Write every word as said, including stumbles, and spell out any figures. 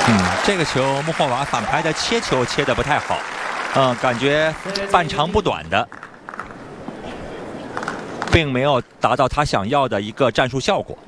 嗯，这个球穆霍瓦反拍的切球切得不太好，嗯，感觉半长不短的，并没有达到他想要的一个战术效果。